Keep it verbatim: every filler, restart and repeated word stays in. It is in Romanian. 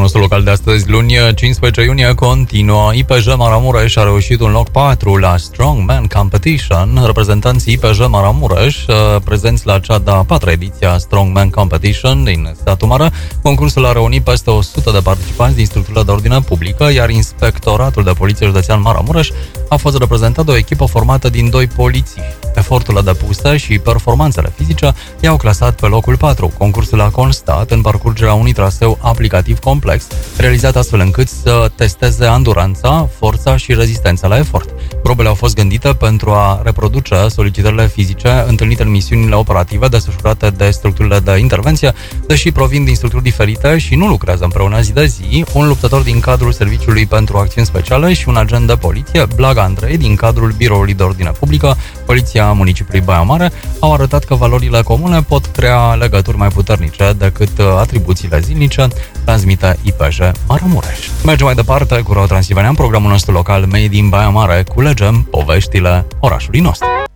nostru local de astăzi, luni cincisprezece iunie, continuă. I P J Maramureș a reușit un loc patru la Strongman Competition. Reprezentanții I P J Maramureș, prezenți la cea de-a patra ediție a Strongman Competition din Satu Mare. Concursul a reunit peste o sută de participanți din structurile de ordine publică, iar Inspectoratul de Poliție Județean Maramureș a fost reprezentat de o echipă formată din doi polițiști. Eforturile depuse și performanțele fizice i-au clasat pe locul patru. Concursul a constat în parcurgerea unui traseu aplicativ complex, realizat astfel încât să testeze anduranța, forța și rezistența la efort. Probele au fost gândite pentru a reproduce solicitările fizice întâlnite în misiunile operative desfășurate de structurile de intervenție, deși provin din structuri diferite și nu lucrează împreună zi de zi. Un luptător din cadrul Serviciului pentru Acțiuni Speciale și un agent de poliție, Blaga Andrei, din cadrul Biroului de Ordine Publică, Poliția Municipiului Baia Mare, au arătat că valorile comune pot crea legături mai puternice decât atribuțiile zilnice, transmite I P J Maramureș. Mergem mai departe cu Radio Transilvania în programul nostru local Made in Baia Mare. Culegem poveștile orașului nostru.